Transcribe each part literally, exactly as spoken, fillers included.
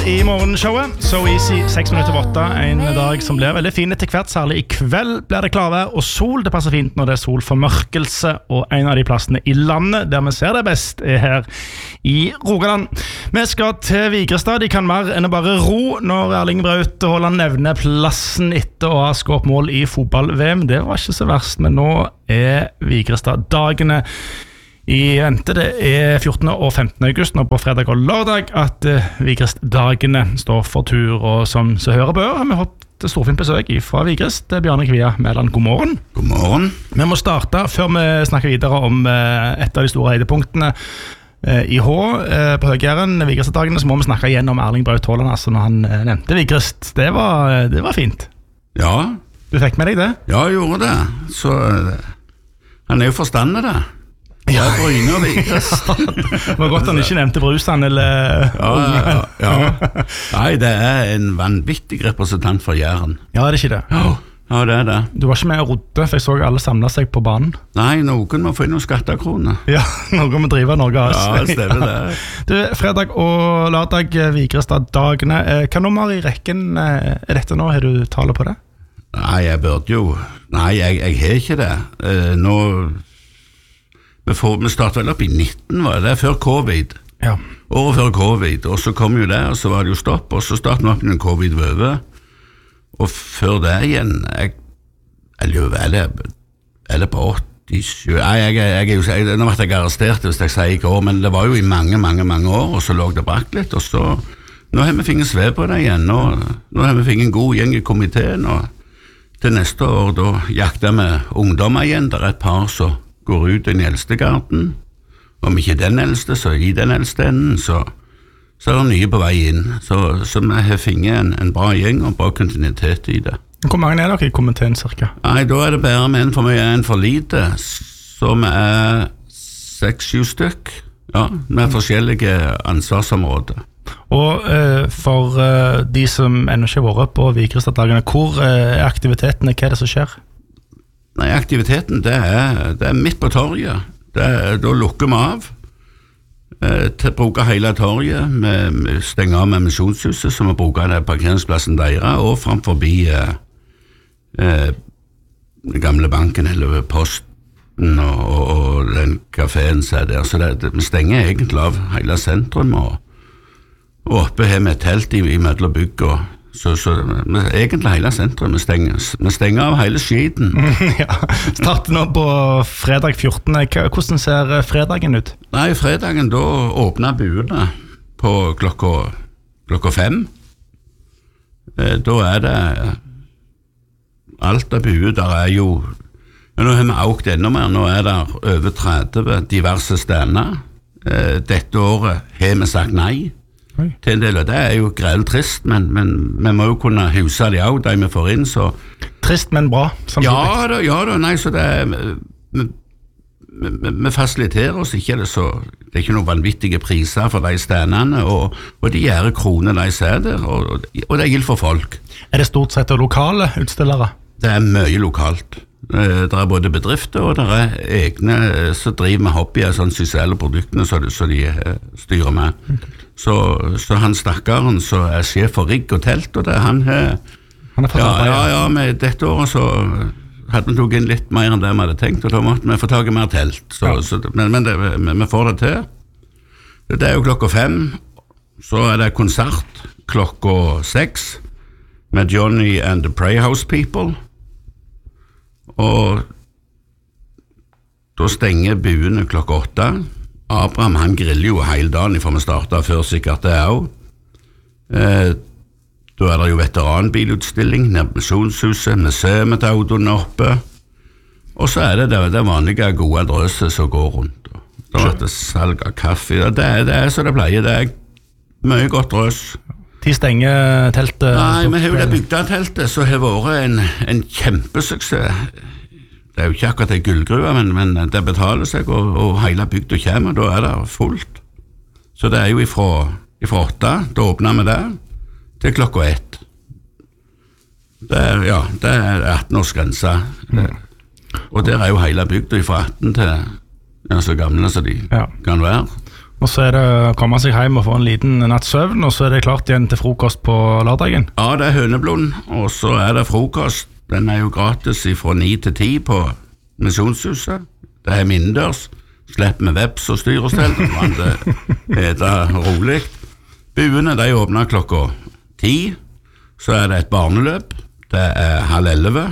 I morgenshowet So Easy, seks minutter over åtte. En dag som blir veldig fin etter hvert. Særlig i kveld blir det klarvær og sol. Det passer fint når det er solformørkelse. Og en av de plassene i landet der vi ser det best er her i Rogaland. Vi skal til Vigrestad. De kan mer enn å bare ro når Erling Braut Haaland nevner plassen etter å ha skåret mål i fotball-V M. Det var ikke så verst, men nå er Vigrestad dagene I vente. Det er fjortende og femtende august nå på fredag og lørdag at uh, Vigrest-dagene står for tur, og som så hører bør har vi hatt storfint besøk fra Vigrest. Bjarne Kvia Mæland, god morgen. God morgen. Vi må starte før vi snakker videre om uh, et av de store høydepunktene uh, i H uh, på Høgjæren, Vigrest-dagene, så må vi snakke igjen om Erling Braut Haaland, altså når han uh, nevnte Vigrest. Det var, uh, det var fint. Ja. Du fikk med deg det? Ja, jeg gjorde det. Så uh, han er jo forstandet det. Ja, Bryne og Vigrest. Det var godt han ikke nevnte Brusan eller ja, ja, ja. Nei, det er en vanvittig representant for Jæren. Ja, det er ikke det. Ja, ja, det er det. Du var ikke med å rodde, for jeg så alle samlet seg på banen. Nei, noen må få inn noen skattekroner. Ja, noen må drive Norge av oss. Ja, det stemmer det. Du, fredag og lørdag, Vigrestad-dagene. Hva nummer I rekken er dette nå? Har du tale på det? Nei, jeg burde jo... Nei, jeg, jeg har ikke det. Uh, nå... Vi, får, vi startet vel opp I nitten, var det, før covid. Ja. Året før covid, og så kom jo det, og så var det jo stopp, og så startet vi opp når covid var over. Og før det igjen, jeg, eller er det, er det på åttisju? Nei, jeg, jeg, jeg er jo, jeg, nå ble jeg arrestert hvis jeg sier ikke år, men det var jo I mange, mange, mange år, og så lå det brak litt, og så, nå har vi finnet svev på det igjen, og nå har vi finnet en god gjeng I komiteen, og til neste år, da jakter vi ungdommer igjen, der er et par så går ut I den eldste garden, om ikke den eldste, så I den eldste enden, så, så er det nye på vei inn, så, så vi har finnet en, en bra gjeng og bra kontinuitet I det. Hvor mange er dere I komiteen, cirka? Nei, da er det bare med en for mye en for lite, så vi er seks-sju stykk, ja, med forskjellige ansvarsområder. Og eh, for eh, de som ennå ikke har vært på Vigrestad-dagene, hvor eh, er aktivitetene, hva er det som skjer? Nei, aktiviteten, det er, det er midt på torget. Det er, da lukker vi av eh, til å bruke hele torget. Vi stenger av med Misjonshuset, som vi bruker det parkeringsplassen deres, og frem forbi eh, eh, den gamle banken, eller Posten, og, og, og den kaféen som er der. Så det, det, vi stenger egentlig av hele sentrum, og, og oppe har vi et telt I, I mellom bygg og Så, så egentlig hele sentrum vi stenger, vi stenger av hele skiten. Ja, starter nå på fredag fjortende Hvordan ser fredagen ut? Nei, fredagen da åpner buene på klokka, klokka fem. Eh, da er det alt av buer, der er jo nå har vi aukt enda mer, nå er det over tretti diverse steder. Eh, dette året har vi sagt nei til en del av det er jo greit trist, men, men vi må jo kunne huse de av, de vi får inn, så... Trist, men bra, samtidig. Ja da, ja da, nei, så det er... Vi, vi, vi fasiliterer oss ikke, det, så, det er ikke noen vanvittige priser for de stedene, og, og de gjør kroner de ser der, og, og det er gild for folk. Er det stort sett lokale utstillere? Det er mye lokalt. Det er både bedrifter, og det er egne som driver med hobbyer, sånn sosiale produktene, så, så de styrer med. Så, så han stakkaren så er sjef for rigg og telt, og det er han her. Han er ja, ja, ja, med dette året så hadde vi tog inn litt mer enn det vi hadde tenkt, og da måtte vi få tag I mer telt. Så, ja. så, men men det, vi får det til. Det er jo klokka fem, så er det konsert klokka seks med Johnny and the Playhouse People. Og da stenger buene klokka åtte. Abraham han griller jo hele dagen for vi startet før sikkert det også. Eh, da er det jo veteranbilutstilling nede på Misjonshuset, museet til autoene oppe. Og så er det det, det vanlige gode drøset som går rundt. Da er det salg av kaffe. Det er, det er så det pleier, det er mye godt drøs. De stenger teltet? Nei, men har jo det bygdeteltet, så har vært en, en kjempesuksess. Det er jo ikke akkurat en gullgruve, men, men det betaler seg, og, og hele bygda kommer, da er det fullt. Så det er jo ifra, ifra åtte, da åpner vi det, til klokka ett. Det er, ja, det er atten års grense. Mm. Og der er jo hele bygda ifra atten til ja, så gamle som de ja. Kan være. Og så er det å komme seg hjem og få en liten nattsøvn, og så er det klart igjen til frokost på lørdagen. Ja, det er høneblod, og så er det frokost. Den er jo gratis fra ni til ti på Misjonshuset. Det er innendørs. Slipper med veps og styr og stell. Man det heter rolig. Buene de åpner klokka ti. Så er det et barneløp. Det er halv elleve.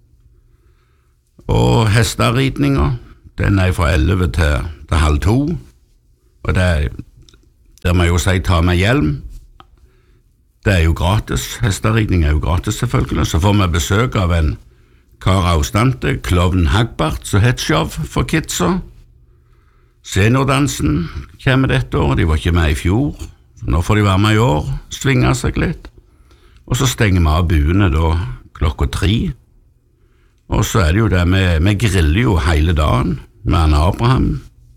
Og hesteridninger, den er fra elleve til, til halv to. Og det er, der må jeg jo si ta med hjelm. Det er jo gratis, hesteridning er jo gratis selvfølgelig. Så får vi besøk av en kar avstande, Klovn Hagbart, som het show for kidsa. Seniordansen kommer dette år, de var ikke med i fjor. Så nå får de være med i år, svinge seg litt. Og så stenger vi av buene da klokka tre. Og så er det jo det, vi, vi griller jo hele dagen med Anne Abraham.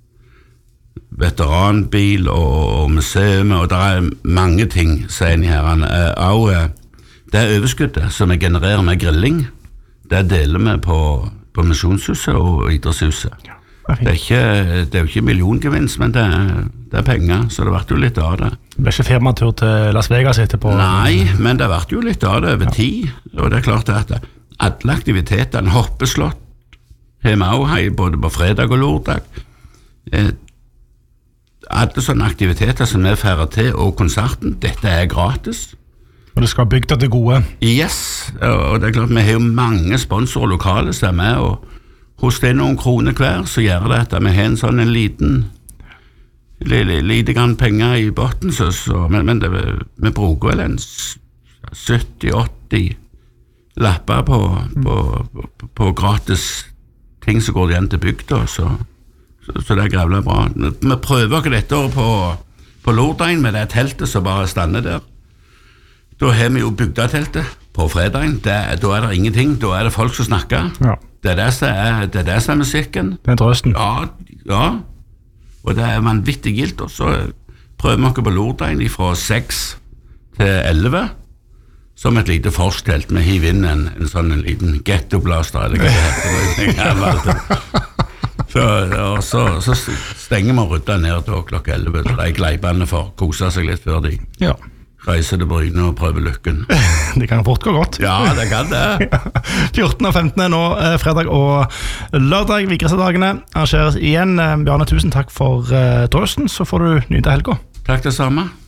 Veteranbil og, og museum, og det er mange ting, sier de her. Og det er overskuddet som vi genererer med grilling, det deler vi på, på Misjonshuset og Idrettshuset. Ja, det, er ikke, det er jo ikke milliongevinst, men det er, det er penger, så det har vært jo litt av det. Det ble ikke firmatur til Las Vegas etterpå? Nei, men det har vært jo litt av det over ja. tid, og det er klart at alle aktivitetene, hoppeslott, har vi også hei, både på fredag og lørdag. Eh, alle sånne aktiviteter som vi færer til, og konserten, dette er gratis. Og det skal bygge til gode. Yes, og det er klart, vi har jo mange sponsorer lokale som er med, og hos det er noen kroner hver, så gjør det at vi har en sånn en liten, lite, lite grann penger i botten, så, så, men, men det, vi bruker vel en sytti åtti lapper på, på, på, på gratis ting som går igjen til bygda, så Så, så det er grevlig bra. Vi prøver ikke dette på, på lørdagen med det teltet som bare stander der. Da har vi jo bygdeteltet på fredagen. Det, da er det ingenting. Da er det folk som snakker. Ja. Det er det som er, det er, det som er musikken. Det er trøsten. Ja, ja. Og det er vanvittig gilt. Og så prøver vi ikke på lørdagen fra seks til elleve som et lite forstelt. Vi hiver inn en, en sånn en liten ghettoblaster, eller hva det heter. Så, og så, så stenger vi rydda ned til klokka elleve, så de gleipene får kose seg litt før de ja. reiser til Bryne og prøver lykken. Det kan fort gå godt. Ja, det kan det. fjorten og femten er nå eh, fredag og lørdag, Vikresedagene arrangeres igjen. Bjarne, tusen takk for eh, trøsten, så får du nyte helga. Takk det samme.